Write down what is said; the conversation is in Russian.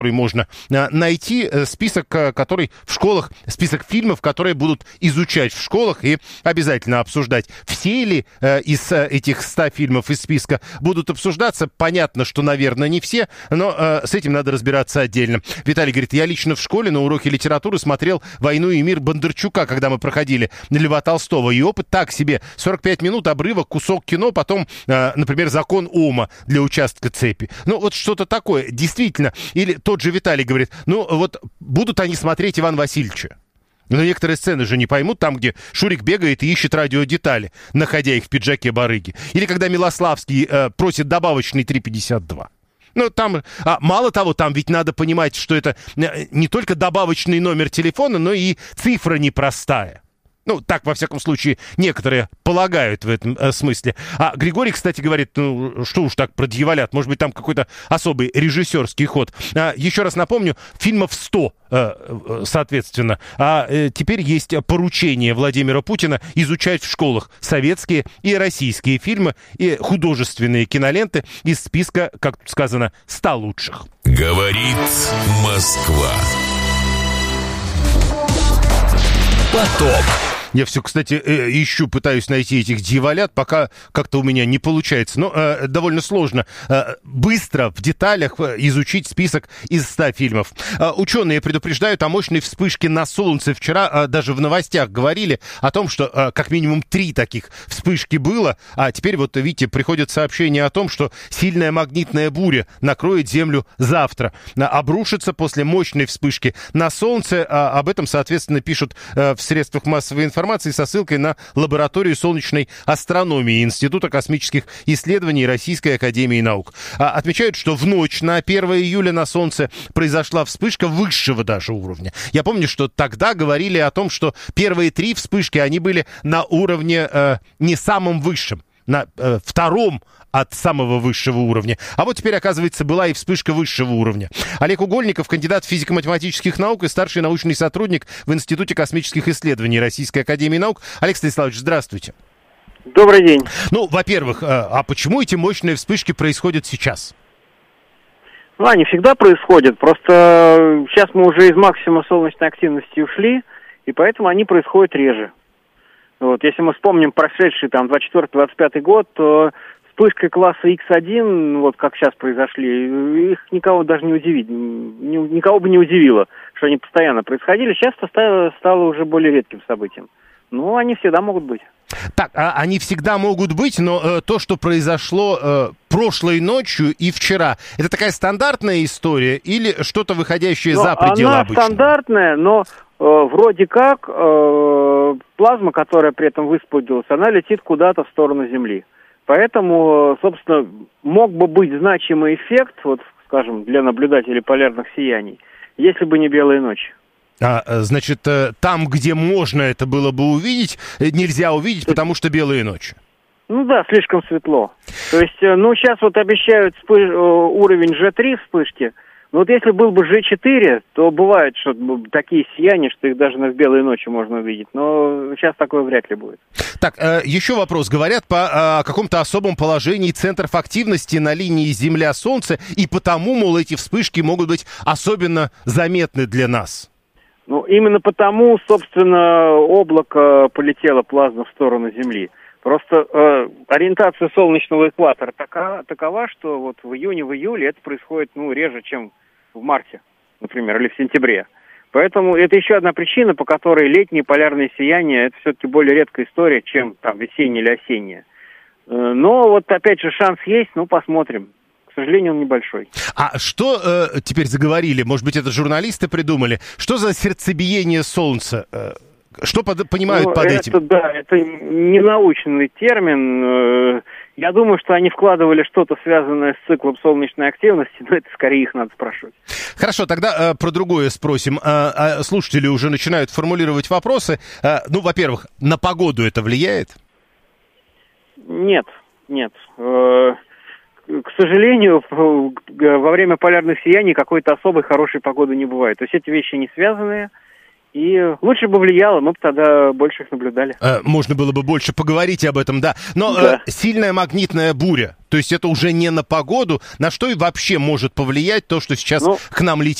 можно найти, список, который в школах, список фильмов, которые будут изучать в школах и обязательно обсуждать. Все ли из этих 100 фильмов из списка будут обсуждаться? Понятно, что, наверное, не все, но с этим надо разбираться отдельно. Виталий говорит, я лично в школе на уроке литературы смотрел «Войну и мир» Бондарчука, когда мы проходили Льва Толстого. И опыт так себе. 45 минут, обрывок, кусок кино, потом, например, «Закон Ома» для участка цепи. Ну, вот что-то такое. Действительно. Или тот же Виталий говорит, ну, вот будут они смотреть Ивана Васильевича. Но некоторые сцены же не поймут, там, где Шурик бегает и ищет радиодетали, находя их в пиджаке барыги. Или когда Милославский просит добавочный 3,52. Ну, там, мало того, там ведь надо понимать, что это не только добавочный номер телефона, но и цифра непростая. Ну, так, во всяком случае, некоторые полагают в этом смысле. А Григорий, кстати, говорит, ну, что уж так про дьяволят, может быть, там какой-то особый режиссерский ход. Еще раз напомню, фильмов 100, соответственно. А теперь есть поручение Владимира Путина изучать в школах советские и российские фильмы и художественные киноленты из списка, как тут сказано, 100 лучших. Говорит Москва. Поток. Я все, кстати, ищу, пытаюсь найти этих дьяволят, пока как-то у меня не получается. Но довольно сложно быстро, в деталях изучить список из 100 фильмов. Ученые предупреждают о мощной вспышке на Солнце. Вчера даже в новостях говорили о том, что как минимум 3 таких вспышки было. А теперь вот, видите, приходят сообщения о том, что сильная магнитная буря накроет Землю завтра. Обрушится после мощной вспышки на Солнце. Об этом, соответственно, пишут в средствах массовой информации со ссылкой на лабораторию солнечной астрономии Института космических исследований Российской академии наук. Отмечают, что в ночь на 1 июля на Солнце произошла вспышка высшего даже уровня. Я помню, что тогда говорили о том, что первые 3 вспышки, они были на уровне не самым высшим, на втором от самого высшего уровня. А вот теперь, оказывается, была и вспышка высшего уровня. Олег Угольников, кандидат физико-математических наук и старший научный сотрудник в Институте космических исследований Российской академии наук. Олег Станиславович, здравствуйте. Добрый день. Ну, во-первых, а почему эти мощные вспышки происходят сейчас? Ну, они всегда происходят, просто сейчас мы уже из максимума солнечной активности ушли, и поэтому они происходят реже. Вот, если мы вспомним прошедший там 24-25 год, то вспышкой класса X1, вот как сейчас произошли, их никого даже не удивит, никого бы не удивило, что они постоянно происходили. Сейчас это стало уже более редким событием. Но они всегда могут быть. Так, они всегда могут быть, но то, что произошло прошлой ночью и вчера, это такая стандартная история или что-то выходящее за пределы обычного? Она стандартная, но вроде как плазма, которая при этом высвободилась, она летит куда-то в сторону Земли. Поэтому, собственно, мог бы быть значимый эффект, вот, скажем, для наблюдателей полярных сияний, если бы не белые ночи. Значит, там, где можно это было бы увидеть, нельзя увидеть, потому что белые ночи. Ну да, слишком светло. То есть, сейчас вот обещают уровень G3 вспышки. Но вот если был бы G4, то бывает, что такие сияния, что их даже в белые ночи можно увидеть. Но сейчас такое вряд ли будет. Так, еще вопрос. Говорят по каком-то особом положении центров активности на линии Земля-Солнце, и потому, мол, эти вспышки могут быть особенно заметны для нас. Ну, именно потому, собственно, облако полетело плазма в сторону Земли. Просто ориентация солнечного экватора такова, что вот в июне-июле это происходит, реже, чем в марте, например, или в сентябре. Поэтому это еще одна причина, по которой летние полярные сияния — это все-таки более редкая история, чем там весенние или осенние. Но вот опять же шанс есть, посмотрим. К сожалению, он небольшой. А что теперь заговорили? Может быть, это журналисты придумали? Что за сердцебиение Солнца? Что понимают под этим? Да, это не научный термин. Я думаю, что они вкладывали что-то, связанное с циклом солнечной активности, но это скорее их надо спрашивать. Хорошо, тогда про другое спросим. Слушатели уже начинают формулировать вопросы. Во-первых, на погоду это влияет? Нет. К сожалению, во время полярных сияний какой-то особой хорошей погоды не бывает. То есть эти вещи не связанные. И лучше бы влияло, мы бы тогда больше их наблюдали. Можно было бы больше поговорить об этом, да. Но Да. сильная магнитная буря, то есть это уже не на погоду, на что и вообще может повлиять то, что сейчас к нам летит